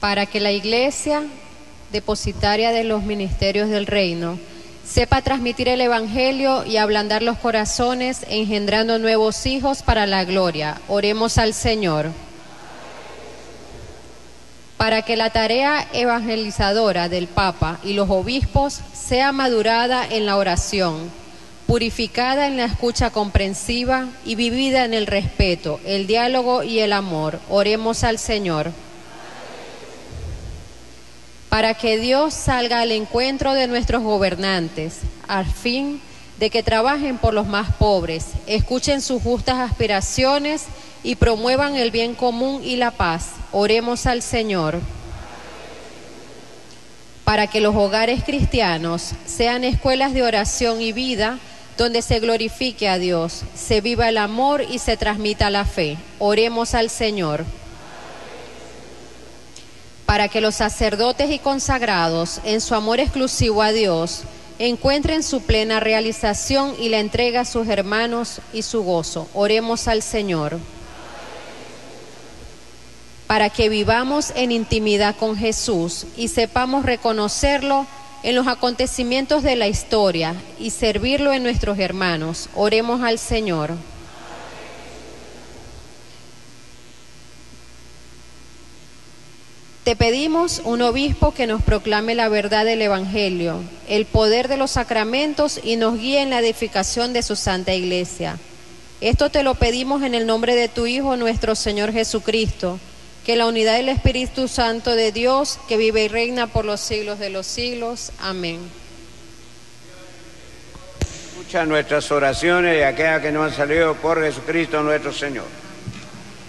para que la Iglesia, depositaria de los ministerios del reino, sepa transmitir el Evangelio y ablandar los corazones, engendrando nuevos hijos para la gloria. Oremos al Señor. Para que la tarea evangelizadora del Papa y los obispos sea madurada en la oración, purificada en la escucha comprensiva y vivida en el respeto, el diálogo y el amor. Oremos al Señor. Para que Dios salga al encuentro de nuestros gobernantes, al fin de que trabajen por los más pobres, escuchen sus justas aspiraciones y promuevan el bien común y la paz. Oremos al Señor. Para que los hogares cristianos sean escuelas de oración y vida, donde se glorifique a Dios, se viva el amor y se transmita la fe. Oremos al Señor. Para que los sacerdotes y consagrados, en su amor exclusivo a Dios, encuentren su plena realización y la entrega a sus hermanos y su gozo. Oremos al Señor. Para que vivamos en intimidad con Jesús y sepamos reconocerlo en los acontecimientos de la historia y servirlo en nuestros hermanos. Oremos al Señor. Te pedimos un obispo que nos proclame la verdad del Evangelio, el poder de los sacramentos y nos guíe en la edificación de su Santa Iglesia. Esto te lo pedimos en el nombre de tu Hijo, nuestro Señor Jesucristo, que la unidad del Espíritu Santo de Dios, que vive y reina por los siglos de los siglos. Amén. Escucha nuestras oraciones y aquellas que nos han salido por Jesucristo nuestro Señor.